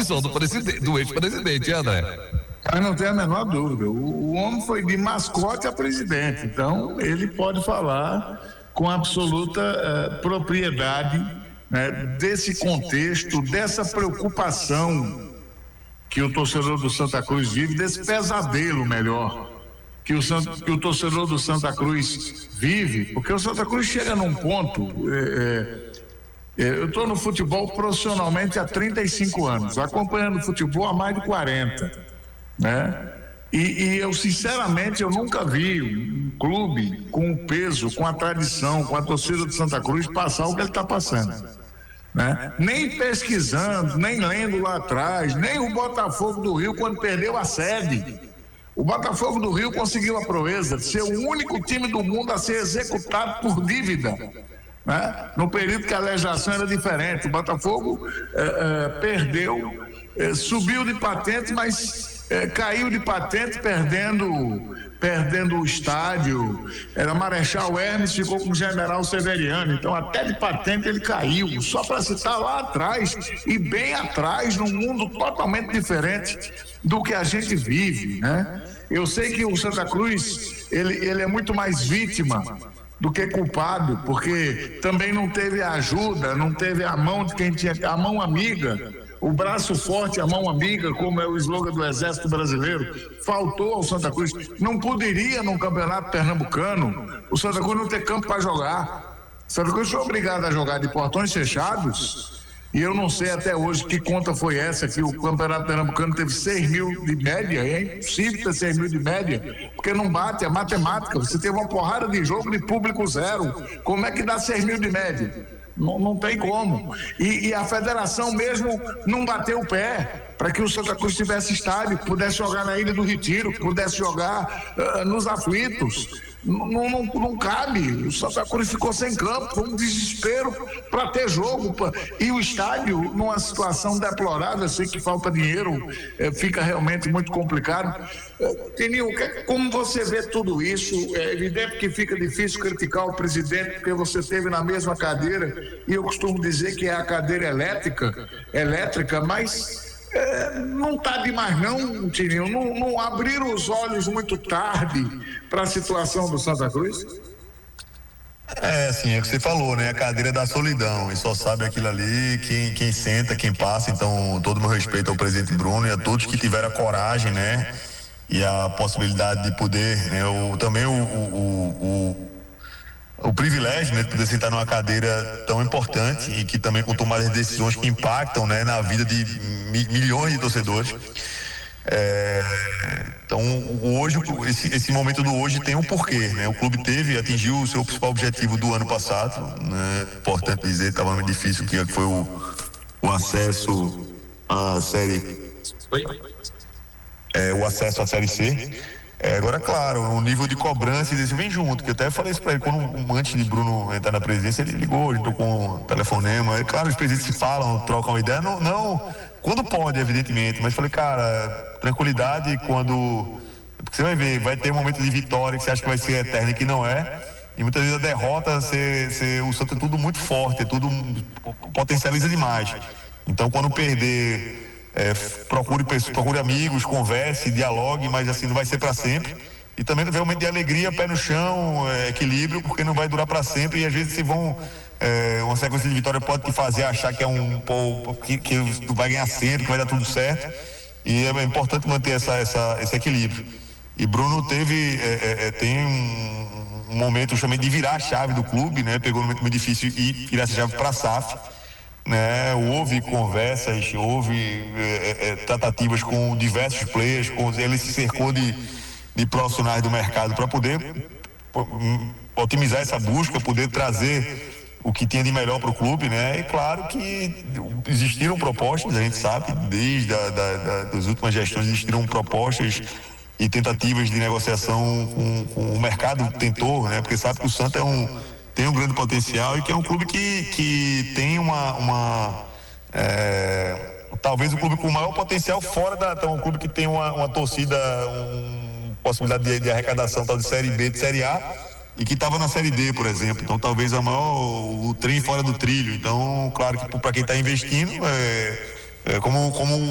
maldição do ex-presidente, André. Eu não tenho a menor dúvida. O homem foi de mascote a presidente, então ele pode falar com absoluta propriedade, né, desse contexto, dessa preocupação que o torcedor do Santa Cruz vive, desse pesadelo, melhor, que o torcedor do Santa Cruz vive, porque o Santa Cruz chega num ponto. Eu estou no futebol profissionalmente há 35 anos, acompanhando futebol há mais de 40. Né? E eu sinceramente eu nunca vi um clube com o peso, com a tradição, com a torcida de Santa Cruz passar o que ele está passando, né? Nem pesquisando, nem lendo lá atrás, nem o Botafogo do Rio quando perdeu a sede. O Botafogo do Rio conseguiu a proeza de ser o único time do mundo a ser executado por dívida, né? No período que a legislação era diferente. O Botafogo perdeu, subiu de patente, mas caiu de patente perdendo o estádio. Era Marechal Hermes, ficou com o General Severiano, então até de patente ele caiu, só para citar lá atrás, e bem atrás, num mundo totalmente diferente do que a gente vive, né? Eu sei que o Santa Cruz ele é muito mais vítima do que culpado, porque também não teve a ajuda, não teve a mão de quem tinha, a mão amiga, o braço forte, a mão amiga, como é o slogan do Exército Brasileiro, faltou ao Santa Cruz. Não poderia, num campeonato pernambucano, o Santa Cruz não ter campo para jogar. O Santa Cruz foi obrigado a jogar de portões fechados, e eu não sei até hoje que conta foi essa, que o campeonato pernambucano teve 6 mil de média. É impossível ter 6 mil de média, porque não bate a matemática. Você tem uma porrada de jogo de público zero. Como é que dá 6 mil de média? Não tem como. E a federação mesmo não bateu o pé para que o Santa Cruz tivesse estádio, pudesse jogar na Ilha do Retiro, pudesse jogar nos Aflitos. Não cabe. O Santa Cruz ficou sem campo, foi um desespero para ter jogo. E o estádio, numa situação deplorável, eu sei que falta dinheiro, fica realmente muito complicado. Tininho, como você vê tudo isso? É evidente que fica difícil criticar o presidente, porque você esteve na mesma cadeira, e eu costumo dizer que é a cadeira elétrica, mas não está demais não, Tininho. Não abriram os olhos muito tarde para a situação do Santa Cruz? Assim, é o que você falou, né? A cadeira da solidão, e só sabe aquilo ali quem senta, quem passa. Então, todo o meu respeito ao presidente Bruno e a todos que tiveram a coragem, né? E a possibilidade de poder, né? Também o privilégio, né, de poder sentar numa cadeira tão importante e que também com tomadas de decisões que impactam, né, na vida de milhões de torcedores. Então, hoje, esse momento do hoje tem um porquê, né? O clube atingiu o seu principal objetivo do ano passado, né? Importante dizer, estava muito difícil, que foi o acesso à série. O acesso à série C. Agora, claro, o nível de cobrança desse vem junto, que eu até falei isso para ele, antes de Bruno entrar na presidência, ele ligou, ele tocou um telefonema. Claro, os presidentes se falam, trocam uma ideia, não, quando pode, evidentemente, mas falei, cara, tranquilidade porque você vai ver, vai ter um momento de vitória que você acha que vai ser eterno e que não é, e muitas vezes a derrota, o Santos é tudo muito forte, é tudo potencializa demais. Então, quando perder, procure amigos, converse, dialogue, mas assim, não vai ser para sempre. E também vai um momento de alegria, pé no chão, equilíbrio, porque não vai durar para sempre, e às vezes uma sequência de vitória pode te fazer achar que que vai ganhar sempre, que vai dar tudo certo, e é importante manter esse equilíbrio. E Bruno tem um momento, eu chamei de virar a chave do clube, né? Pegou um momento muito difícil e virar essa chave para a SAF, né? Houve conversas, houve tratativas com diversos players, ele se cercou de profissionais do mercado para poder otimizar essa busca, poder trazer o que tinha de melhor para o clube, né? E claro que existiram propostas, a gente sabe, desde das últimas gestões existiram propostas e tentativas de negociação com o mercado tentou, né? Porque sabe que o Santa tem um grande potencial e que é um clube que tem talvez o clube com o maior potencial fora um clube que tem uma torcida, possibilidade de arrecadação tal de Série B, de Série A, e que estava na Série D, por exemplo. Então talvez o trem fora do trilho. Então, claro que para quem está investindo, como